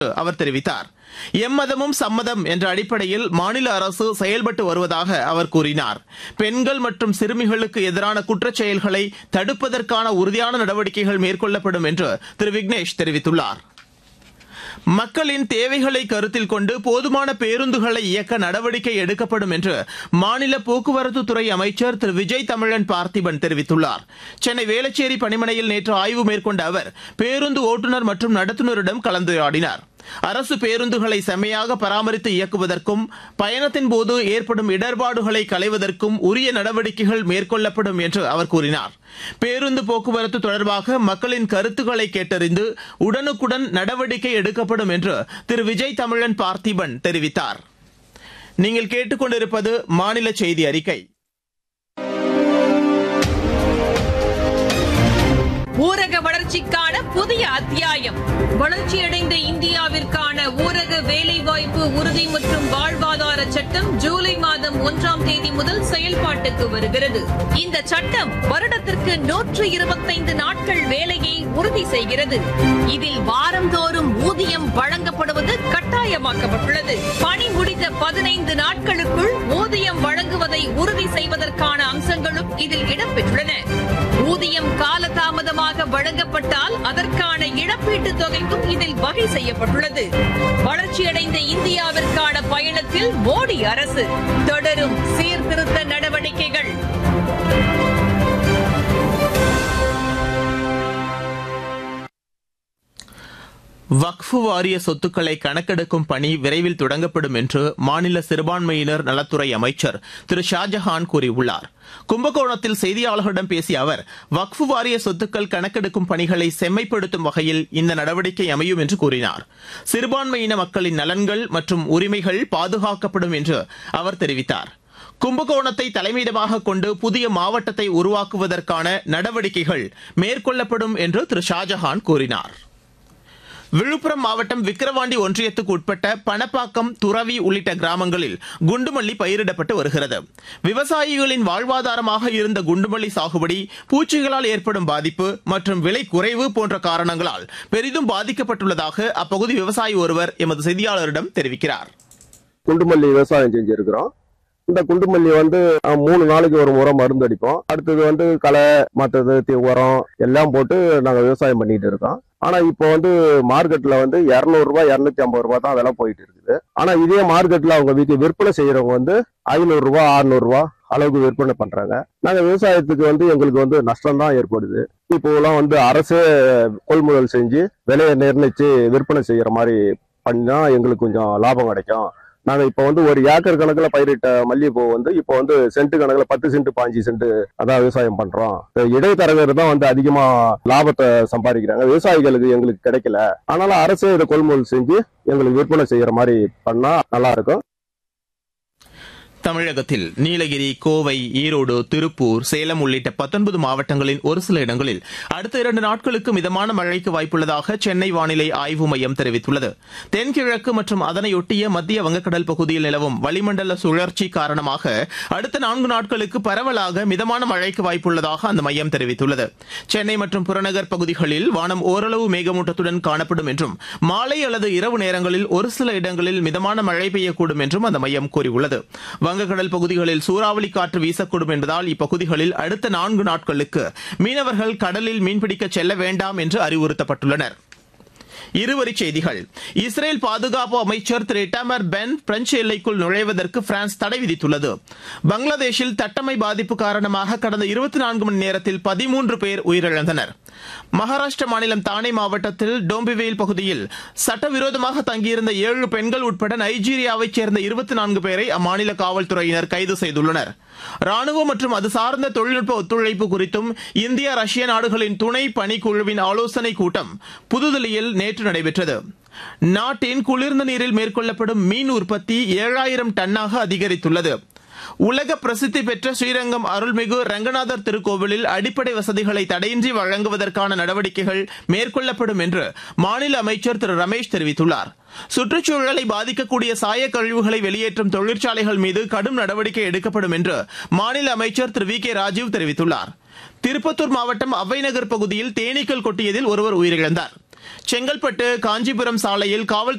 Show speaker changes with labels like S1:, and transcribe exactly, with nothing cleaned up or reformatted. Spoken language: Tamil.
S1: அவர் தெரிவித்தார். எம்மதமும் சம்மதம் என்ற அடிப்படையில் மாநில அரசு செயல்பட்டு வருவதாக அவர் கூறினார். பெண்கள் மற்றும் சிறுமிகளுக்கு எதிரான குற்றச் செயல்களை தடுப்பதற்கான உறுதியான நடவடிக்கைகள் மேற்கொள்ளப்படும் என்று திரு விக்னேஷ் தெரிவித்துள்ளார். மக்களின் தேவைகளை கருத்தில் கொண்டு போதுமான பேருந்துகளை இயக்க நடவடிக்கை எடுக்கப்படும் என்று மாநில போக்குவரத்துத்துறை அமைச்சர் திரு விஜய் தமிழன் பார்த்திபன் தெரிவித்துள்ளார். சென்னை வேளச்சேரி பணிமனையில் நேற்று ஆய்வு மேற்கொண்ட அவர் பேருந்து ஓட்டுநர் மற்றும் நடத்துனரிடம் கலந்துரையாடினார். அரசு பேருந்துகளை செம்மையாக பராமரித்து இயக்குவதற்கும் பயணத்தின் போது ஏற்படும் இடர்பாடுகளை களைவதற்கும் உரிய நடவடிக்கைகள் மேற்கொள்ளப்படும் என்று அவர் கூறினார். பேருந்து போக்குவரத்து தொடர்பாக மக்களின் கருத்துக்களை கேட்டறிந்து உடனுக்குடன் நடவடிக்கை எடுக்கப்படும் என்று திரு விஜய் தமிழன் பார்த்திபன் தெரிவித்தார். நீங்கள் கேட்டுக்கொண்டிருப்பது மாநில செய்தி அறிக்கை.
S2: ஊரக வளர்ச்சிக்கான புதிய அத்தியாயம். வளர்ச்சியடைந்த இந்தியாவிற்கான ஊரக வேலைவாய்ப்பு உறுதி மற்றும் வாழ்வாதார சட்டம் ஜூலை மாதம் ஒன்றாம் தேதி முதல் செயல்பாட்டுக்கு வருகிறது. இந்த சட்டம் வருடத்திற்கு நூற்று இருபத்தைந்து நாட்கள் வேலையை உறுதி செய்கிறது. இதில் வாரந்தோறும் ஊதியம் வழங்கப்படுவது கட்டாயமாக்கப்பட்டுள்ளது. பணி முடிந்த பதினைந்து நாட்களுக்குள் ஊதியம் வழங்குவதை உறுதி செய்வதற்கான அம்சங்களும் இதில் இடம்பெற்றுள்ளன. ஊதியம் காலதாமதமாக வழங்கப்பட்டால் அதற்கான இழப்பீட்டுத் தொகைக்கும் இதில் வகை செய்யப்பட்டுள்ளது. வளர்ச்சியடைந்த இந்தியாவிற்கான பயணத்தில் மோடி அரசு தொடரும் சீர்திருத்த நடவடிக்கைகள்.
S1: வக்ஃபு வாரிய சொத்துக்களை கணக்கெடுக்கும் பணி விரைவில் தொடங்கப்படும் என்று மாநில சிறுபான்மையினர் நலத்துறை அமைச்சர் திரு ஷாஜஹான் கூறியுள்ளார். கும்பகோணத்தில் செய்தியாளர்களிடம் பேசிய அவர் வக்ஃபு வாரிய சொத்துக்கள் கணக்கெடுக்கும் பணிகளை செம்மைப்படுத்தும் வகையில் இந்த நடவடிக்கை அமையும் என்று கூறினார். சிறுபான்மையின மக்களின் நலன்கள் மற்றும் உரிமைகள் பாதுகாக்கப்படும் என்று அவர் தெரிவித்தார். கும்பகோணத்தை தலைமையிடமாக கொண்டு புதிய மாவட்டத்தை உருவாக்குவதற்கான நடவடிக்கைகள் மேற்கொள்ளப்படும் என்று திரு ஷாஜஹான் கூறினார். விழுப்புரம் மாவட்டம் விக்கிரவாண்டி ஒன்றியத்துக்கு உட்பட்ட பணப்பாக்கம், துறவி உள்ளிட்ட கிராமங்களில் குண்டுமல்லி பயிரிடப்பட்டு வருகிறது. விவசாயிகளின் வாழ்வாதாரமாக இருந்த குண்டுமல்லி சாகுபடி பூச்சிகளால் ஏற்படும் பாதிப்பு மற்றும் விலை குறைவு போன்ற காரணங்களால் பெரிதும் பாதிக்கப்பட்டுள்ளதாக அப்பகுதி விவசாயி ஒருவர் எமது செய்தியாளரிடம் தெரிவிக்கிறார்.
S3: குண்டுமல்லி விவசாயம் செஞ்சிருக்கிறோம். இந்த குண்டுமல்லி வந்து மூணு நாளைக்கு ஒரு முறை மருந்து அடிப்போம். அடுத்தது வந்து களை, மற்றது உரம் எல்லாம் போட்டு நாங்கள் விவசாயம் பண்ணிட்டு இருக்கோம். ஆனா இப்போ வந்து மார்க்கெட்ல வந்து இருநூறு ரூபாய் இருநூத்தி ஐம்பது ரூபாய் தான் விலை போயிட்டு இருக்குது. ஆனா இதே மார்க்கெட்ல அவங்க வீட்டு விற்பனை செய்யறவங்க வந்து ஐநூறு ரூபாய் அறுநூறு ரூபாய் அளவுக்கு விற்பனை பண்றாங்க. நாங்க விவசாயத்துக்கு வந்து எங்களுக்கு வந்து நஷ்டம் தான் ஏற்படுது. இப்போ எல்லாம் வந்து அரசே கொள்முதல் செஞ்சு விலையை நிர்ணயிச்சு விற்பனை செய்யற மாதிரி பண்ணா எங்களுக்கு கொஞ்சம் லாபம் கிடைக்கும். நாங்க இப்ப வந்து ஒரு ஏக்கர் கணக்குல பயிரிட்ட மல்லிகைப்பூ வந்து இப்போ வந்து சென்ட் கணக்குல பத்து சென்ட் பாஞ்சு சென்ட் அதான் விவசாயம் பண்றோம். இடைத்தரகர் தான் வந்து அதிகமா லாபத்தை சம்பாதிக்கிறாங்க. விவசாயிகளுக்கு எங்களுக்கு கிடைக்கல. ஆனாலும் அரசே இதை கொள்முதல் செஞ்சு எங்களுக்கு விற்பனை செய்யற மாதிரி பண்ணா நல்லா இருக்கும்.
S1: தமிழகத்தில் நீலகிரி, கோவை, ஈரோடு, திருப்பூர், சேலம் உள்ளிட்ட பத்தொன்பது மாவட்டங்களின் ஒரு சில இடங்களில் அடுத்த இரண்டு நாட்களுக்கு மிதமான மழைக்கு வாய்ப்புள்ளதாக சென்னை வானிலை ஆய்வு மையம் தெரிவித்துள்ளது. தென்கிழக்கு மற்றும் அதனையொட்டிய மத்திய வங்கக்கடல் பகுதியில் நிலவும் வளிமண்டல சுழற்சி காரணமாக அடுத்த நான்கு நாட்களுக்கு பரவலாக மிதமான மழைக்கு வாய்ப்புள்ளதாக அந்த மையம் தெரிவித்துள்ளது. சென்னை மற்றும் புறநகர் பகுதிகளில் வானம் ஓரளவு மேகமூட்டத்துடன் காணப்படும் என்றும் மாலை அல்லது இரவு நேரங்களில் ஒரு சில இடங்களில் மிதமான மழை பெய்யக்கூடும் என்றும் அந்த மையம் கூறியுள்ளது. வங்கக்கடல் பகுதிகளில் சூறாவளி காற்று வீசக்கூடும் என்பதால் இப்பகுதிகளில் அடுத்த நான்கு நாட்களுக்கு மீனவர்கள் கடலில் மீன்பிடிக்க செல்ல வேண்டாம் என்று அறிவுறுத்தப்பட்டுள்ளனர். இருவரிச் செய்திகள். இஸ்ரேல் பாதுகாப்பு அமைச்சர் திரு இட்டாமர் பென் பிரெஞ்சு எல்லைக்குள் நுழைவதற்கு பிரான்ஸ் தடை விதித்துள்ளது. பங்களாதேஷில் தட்டம்மை பாதிப்பு காரணமாக கடந்த இருபத்தி நான்கு மணி நேரத்தில் பதிமூன்று பேர் உயிரிழந்தனர். மகாராஷ்டிர மாநிலம் தானே மாவட்டத்தில் டோம்பிவேல் பகுதியில் சட்டவிரோதமாக தங்கியிருந்த ஏழு பெண்கள் உட்பட நைஜீரியாவைச் சேர்ந்த இருபத்தி நான்கு பேரை அம்மாநில காவல்துறையினர் கைது செய்துள்ளனர். ராணுவம் மற்றும் அது சார்ந்த தொழில்நுட்ப ஒத்துழைப்பு குறித்தும் இந்திய, ரஷ்ய நாடுகளின் துணை பணிக்குழுவின் ஆலோசனைக் கூட்டம் புதுதில்லியில் நேற்று நடைபெற்றது. நாட்டின் குளிர்ந்த நீரில் மேற்கொள்ளப்படும் மீன் உற்பத்தி ஏழாயிரம் டன்னாக அதிகரித்துள்ளது. உலக பிரசித்தி பெற்ற ஸ்ரீரங்கம் அருள்மிகு ரங்கநாதர் திருக்கோவிலில் அடிப்படை வசதிகளை தடையின்றி வழங்குவதற்கான நடவடிக்கைகள் மேற்கொள்ளப்படும் என்று மாநில அமைச்சர் திரு ரமேஷ் தெரிவித்துள்ளார். சுற்றுச்சூழலை பாதிக்கக்கூடிய சாய கழிவுகளை வெளியேற்றும் தொழிற்சாலைகள் மீது கடும் நடவடிக்கை எடுக்கப்படும் என்று மாநில அமைச்சர் திரு வி கே ராஜீவ் தெரிவித்துள்ளார். திருப்பத்தூர் மாவட்டம் அவ்வைநகர் பகுதியில் தேனீக்கள் கொட்டியதில் ஒருவர் உயிரிழந்தார். செங்கல்பட்டு காஞ்சிபுரம் சாலையில் காவல்